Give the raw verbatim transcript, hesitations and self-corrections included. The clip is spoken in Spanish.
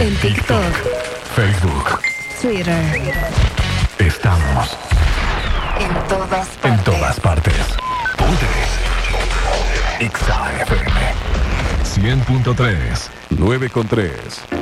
En TikTok, Facebook, Twitter. Estamos En todas partes. en todas partes. Ponte Exa F M cien punto tres, nueve con tres.